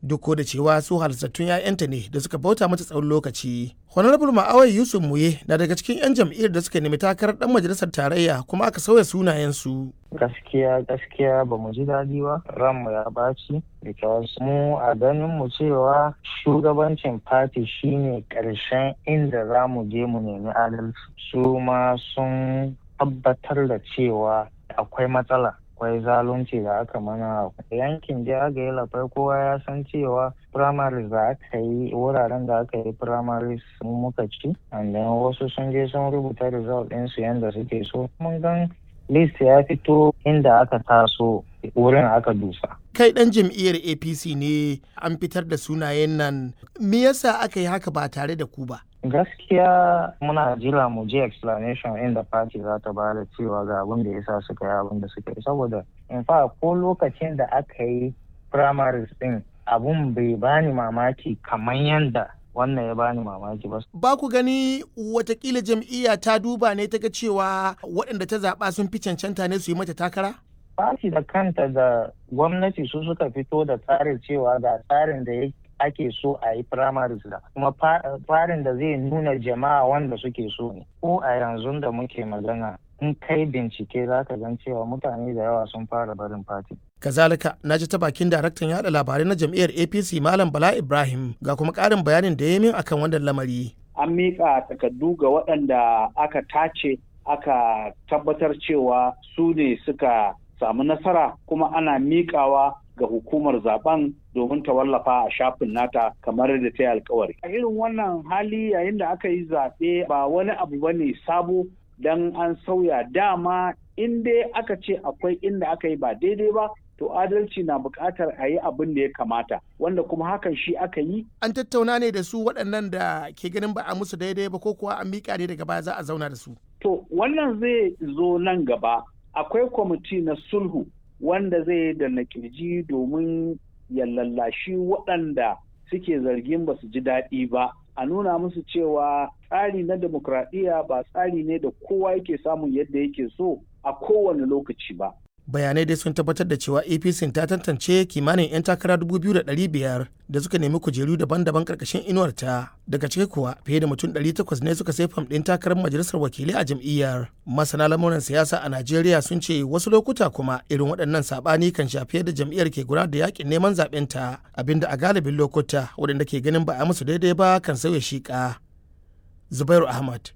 duk da cewa su halittattun 'ya'yanta ne da suka bauta mata tsawon lokaci. Honorable Ma'awai Yusuf Muye na daga cikin 'yan jam'iyyar da suka nemi takarar dan majalisar tarayya kuma aka sauya sunayensu. Gaskiya ba mu ji daɗi ba, ranmu ya baci, because mu a ganin mu cewa shugabancin party shine ƙarshen inda za mu je mu nemi adalci. Su ma sun tabbatar da cewa akwai matsala. Akwai zalunci da aka mana yankin Jagaye Lafai, kowa ya san cewa primaries da aka yi wuraren da aka yi primaries muka ci, and then wasu sun je sun rubuta result ɗinsu yadda suke so. Mun gan list ya fito inda aka taso wurin aka dusa. Kai ɗan jam'iyyar APC ne, an fitar da sunayen nan, me yasa aka yi haka ba tare da ku ba? Gaskiya muna jira mu je explanation inda party za ta bada cewa ga abin da yasa suka yi abin da suka yi, saboda in fa ko lokacin da aka yi primaries din abun bai bani mamaki kamar yanda wannan ya bani mamaki ba. Ba ku gani watakila jam'iyya ta duba ne ta ga cewa waɗanda ta zaɓa sun fi cancanta ne su yi mata takara? Party da kanta da gwamnati su suka fito da tsarin cewa ga tsarin da ake so a yi primaries da kuma farin da zai nuna jama'a wanda suke so ne. Ko a yanzu da muke magana in kai bincike za ka gan cewa mutane da yawa sun fara barin party. Kazalika na ji ta bakin daraktan yaɗa labarai na jam'iyyar APC Malam Bala Ibrahim ga kuma ƙarin bayanin da ya min akan wannan lamari. An miƙa takardu ga waɗanda aka tace aka tabbatar cewa su ne suka samu nasara, kuma ana miƙawa ga hukumar zaben domin ta wallafa a shafin nata kamar da ta yi alkawari. A irin wannan hali yayin da aka yi zaɓe ba wani abu ba ne sabo don an sauya, dama in dai aka ce akwai inda aka yi ba daidai ba to adalci na buƙatar a yi abin da ya kamata, wanda kuma hakan shi aka yi. An tattauna ne da su waɗannan da ke ganin ba a musu daidai ba ko kuwa an miƙa ne daga baya za a zauna da su? To wannan zai zo nan gaba. Akwai kwamiti na sulhu wanda zai yi da nakirji domin ya lallashi waɗanda suke zargin ba su ji daɗi ba, a nuna musu cewa tsari na demokradiyya ba tsari ne da kowa yake samun yadda yake so a kowane lokaci ba. Bayanai dai sun tabbatar da cewa APC ta tantance kimanin 'yan takara 2,500 da suka nemi kujeru daban-daban karkashin inuwarta, daga ciki kuwa fiye da mutum 800 ne suka sai fam ɗin takarar majalisar wakilai a jam'iyyar. Masana lamuran siyasa a Najeriya sun ce wasu lokuta kuma irin waɗannan saɓani kan shafi yadda jam'iyyar ke gudanar da yakin neman zaɓen ta, abinda a galibin lokuta waɗanda ke ganin ba a musu daidai ba kan sauya shiƙa. Zubairu Ahmad,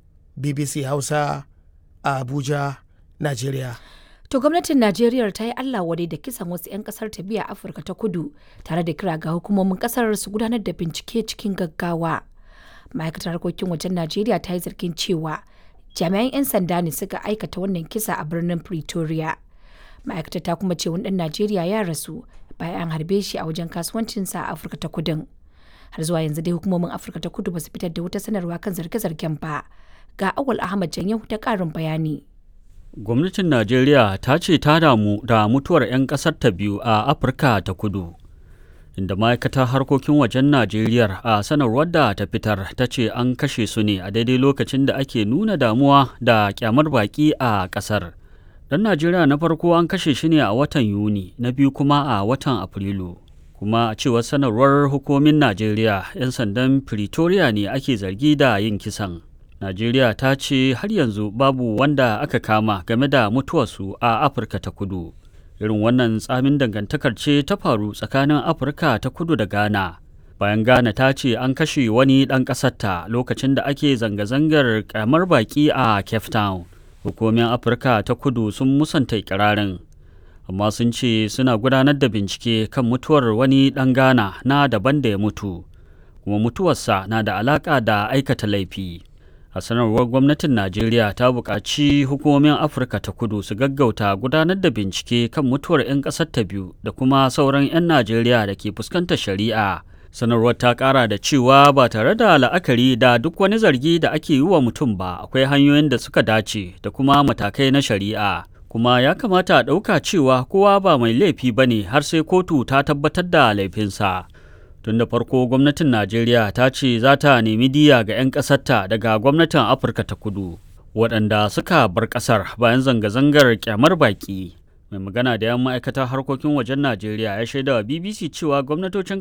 BBC Hausa, a Abuja, Najeriya. To gwamnatin Najeriya ta yi Allah wadai da kisan wasu 'yan kasar ta biya Afirka ta Kudu, tare da kira ga hukumomin kasar su gudanar da bincike cikin gaggawa. Ma'aikatar harkokin wajen Najeriya ta yi zargin cewa jami'an 'yan sanda ne suka aikata wannan kisa a birnin Pretoria. Ma'aikatar ta kuma ce wani ɗan Najeriya ya rasu bayan an harbe shi a wajen kasuwancinsa a Afirka ta Kudun. Har zuwa yanzu dai hukumomin Afirka ta Kudu ba su fitar da wata sanarwa kan zarge-zargen ba. Ga Awal Ahmad Janyo da ƙarin bayani. Gwamnatin Najeriya ta ce ta damu da mutuwar 'yan ƙasar ta biyu a Afirka ta Kudu, inda ma'aikatar harkokin wajen Najeriya a sanarwar da ta fitar ta ce an kashe su ne a daidai lokacin da ake nuna damuwa da kyamar baƙi a ƙasar. Ɗan Najeriya na farko an kashe shi ne a watan Yuni, na biyu kuma a watan Afrilu. Kuma a cewar sanarwar hukumomin Najeriya, 'yan sandan Pretoria ne ake zargi da yin kisan. Najeriya ta ce har yanzu babu wanda aka kama game da mutuwarsu a Afirka ta Kudu. Irin wannan tsamin dangantakar ce ta faru tsakanin Afirka ta Kudu da Ghana. Bayan Ghana ta ce an kashe wani ɗan ƙasarta lokacin da ake zanga-zangar ƙyamar baƙi a Cape Town. Hukumomin Afirka ta Kudu sun musanta ikirarin, amma sun ce suna gudanar da bincike kan mutuwar wani ɗan Ghana na daban da ya mutu, kuma mutuwarsa na da alaƙa da aikata laifi. A sanarwar gwamnatin Najeriya ta buƙaci hukumomin Afirka ta Kudu su gaggauta gudanar da bincike kan mutuwar 'yan ƙasar ta biyu da kuma sauran 'yan Najeriya da ke fuskantar shari'a. Sanarwar ta ƙara da cewa ba tare da la'akari da duk wani zargi da ake yi wa mutum ba, akwai hanyoyin da suka dace da kuma matakai na shari'a. Kuma ya kamata a ɗauka cewa kowa ba mai laifi ba ne har sai kotu ta tabbatar da laifinsa. Tun da farko gwamnatin Najeriya ta ce za ta nemi diya ga 'yan ƙasarta daga gwamnatin Afirka ta Kudu, waɗanda suka bar ƙasar bayan zanga-zangar ƙyamar baƙi. Mai magana da 'yan ma'aikatar harkokin wajen Najeriya ya shaidawa BBC cewa gwamnatocin